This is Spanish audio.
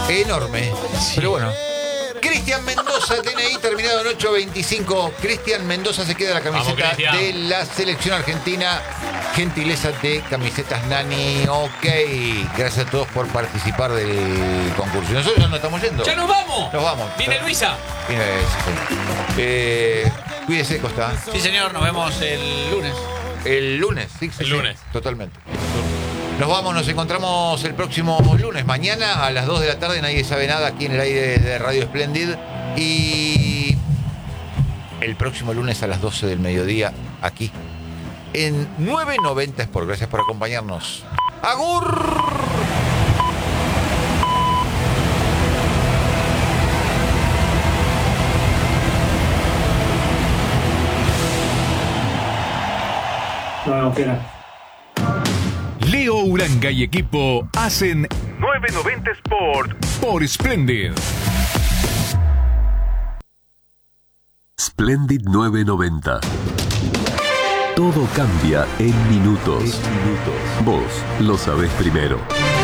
Enorme. Sí. Pero bueno. Cristian Mendoza, DNI terminado en 825. Cristian Mendoza se queda la camiseta Vamos, Cristian. de la selección argentina. Gentileza de Camisetas Nani. Ok. Gracias a todos por participar del concurso. Y nosotros ya nos estamos yendo. ¡Ya nos vamos! Nos vamos. Viene Luisa. Cuídese, Costa. Sí, señor, nos vemos el lunes. El lunes, sí, El lunes. Totalmente. Nos vamos, nos encontramos el próximo lunes. Mañana a las 2 de la tarde, Nadie Sabe Nada, aquí en el aire de Radio Splendid. Y el próximo lunes a las 12 del mediodía, aquí en 990 Sport. Gracias por acompañarnos. ¡Agur! No, espera. Leo Uranga y equipo hacen 990 Sport por Splendid. Splendid 990. Todo cambia en minutos. Vos lo sabés primero.